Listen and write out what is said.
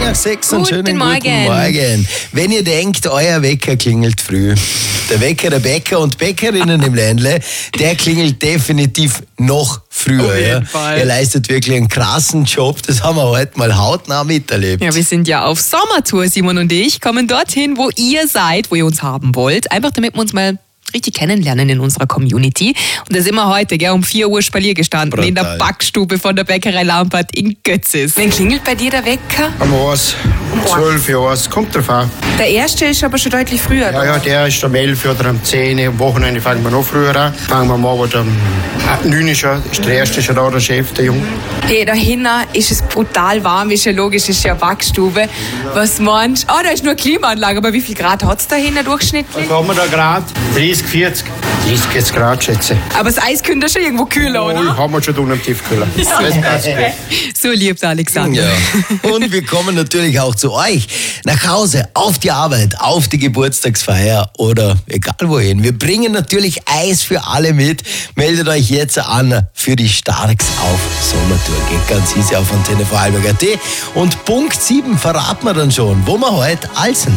nach 6 und Guten schönen Morgen. guten Morgen. Wenn ihr denkt, euer Wecker klingelt früh, der Wecker der Bäcker und Bäckerinnen im Ländle, der klingelt definitiv noch früher. Auf jeden Fall. Ihr leistet wirklich einen krassen Job, das haben wir heute mal hautnah miterlebt. Ja, wir sind ja auf Sommertour, Simon und ich, kommen dorthin, wo ihr seid, wo ihr uns haben wollt. Einfach damit wir uns mal richtig kennenlernen in unserer Community. Und da sind wir heute, um 4 Uhr Spalier gestanden, Brutal. in der Backstube von der Bäckerei Lampert in Götzis. Wann klingelt bei dir der Wecker? Am 1, um 12 Uhr, kommt drauf an. Der erste ist aber schon deutlich früher. Ja, der ist um 11 oder um 10 Uhr. Am Wochenende fangen wir noch früher an. Fangen wir mal um 9 Uhr schon. Ist der erste schon da, der Chef, der Junge. Hey, da hinten ist es brutal warm, ist ja logisch, ist ja eine Backstube. Was meinst du? Da ist nur eine Klimaanlage, aber wie viel Grad hat es da hinten durchschnittlich? Was haben wir da gerade? 30, 40. 30, 40 Grad, schätze ich. Aber das Eis könnte schon irgendwo kühler, oder? Haben wir schon unten im Tiefkühler. Das passt gut. So lieb, Alexander. Ja. Und wir kommen natürlich auch zu euch. Nach Hause, auf die Arbeit, auf die Geburtstagsfeier oder egal wohin. Wir bringen natürlich Eis für alle mit. Meldet euch jetzt an für die Starks auf Sommertour. Geht ganz easy auf Antenne Vorarlberg.at. Und Punkt 7 verraten wir dann schon, wo wir heute als